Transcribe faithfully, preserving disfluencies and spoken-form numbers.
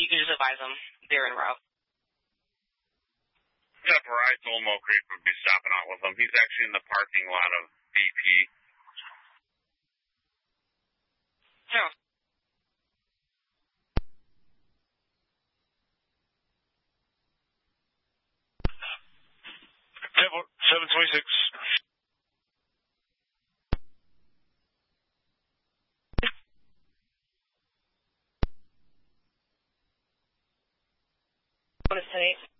you can just advise them they're en route. Yeah, I told Mo Creek would be stopping out with him. He's actually in the parking lot of B P. Yeah. seven twenty-six. Bonus ten eight.